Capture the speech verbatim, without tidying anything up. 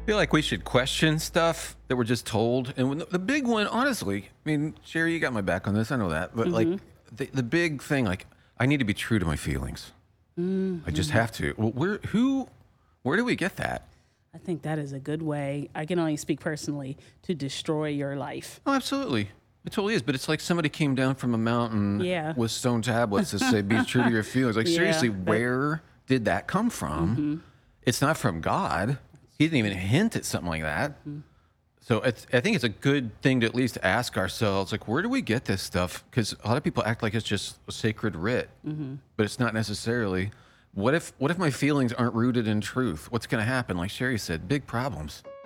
feel like we should question stuff that we're just told. And when the, the big one, honestly, I mean, Sherry, you got my back on this. I know that. But like the, the big thing, like I need to be true to my feelings. I just have to. Well, where, who, where do we get that? I think that is a good way. I can only speak personally to destroy your life. Oh, absolutely. It totally is. But it's like somebody came down from a mountain Yeah. with stone tablets to say, be true to your feelings. Like, Yeah, seriously, but- where did that come from? It's not from God. He didn't even hint at something like that. So it's, I think it's a good thing to at least ask ourselves, like, where do we get this stuff? Because a lot of people act like it's just a sacred writ, but it's not necessarily. What if, what if my feelings aren't rooted in truth? What's going to happen? Like Sherry said, big problems.